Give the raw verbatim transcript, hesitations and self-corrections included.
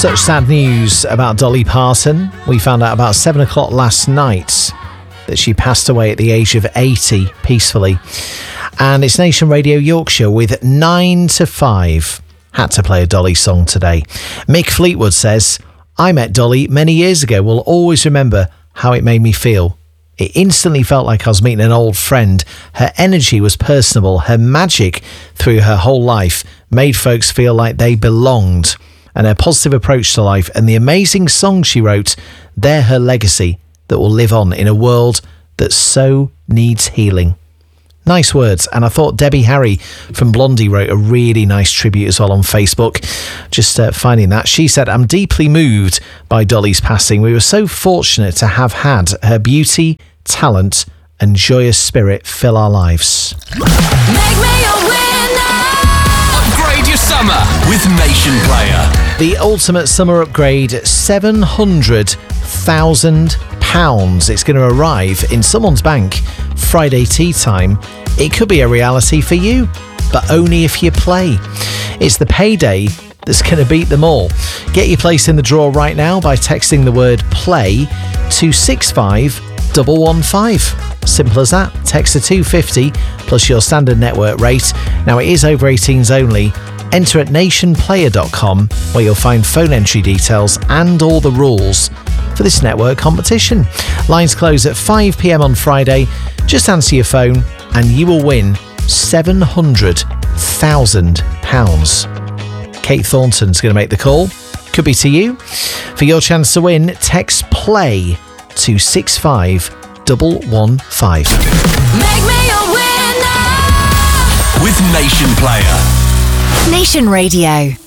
Such sad news about Dolly Parton. We found out about seven o'clock last night that she passed away at the age of eighty peacefully. And it's Nation Radio Yorkshire with nine to five. Had to play a Dolly song today. Mick Fleetwood says, I met Dolly many years ago. Will always remember how it made me feel. It instantly felt like I was meeting an old friend. Her energy was personable. Her magic through her whole life made folks feel like they belonged. And her positive approach to life and the amazing songs she wrote, they're her legacy that will live on in a world that so needs healing. Nice words. And I thought Debbie Harry from Blondie wrote a really nice tribute as well on Facebook. Just uh, finding that. She said, I'm deeply moved by Dolly's passing. We were so fortunate to have had her beauty, talent and joyous spirit fill our lives. Make me a winner. Upgrade your summer with Nation Player. The ultimate summer upgrade, seven hundred thousand pounds. It's going to arrive in someone's bank Friday tea time. It could be a reality for you, but only if you play. It's the payday that's going to beat them all. Get your place in the draw right now by texting the word play to six five one one five. Simple as that. Text to two fifty plus your standard network rate. Now it is over eighteens only. Enter at nation player dot com where you'll find phone entry details and all the rules for this network competition. Lines close at five p.m. on Friday. Just answer your phone and you will win seven hundred thousand pounds. Kate Thornton's going to make the call. Could be to you. For your chance to win, text play to six five one one five. Make me a winner with Nation Player. Nation Radio.